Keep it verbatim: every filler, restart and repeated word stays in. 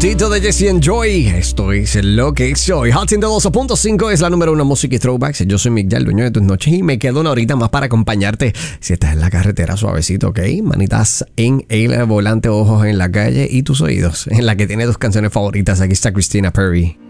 Tito de Jesse and Joy. Esto es lo que soy. Hot ciento doce punto cinco es la número uno música y throwbacks. Yo soy Miguel, dueño de tus noches, y me quedo una horita más para acompañarte. Si estás en la carretera, suavecito, ¿ok? Manitas en el volante, ojos en la calle y tus oídos en la que tiene tus canciones favoritas. Aquí está Christina Perri.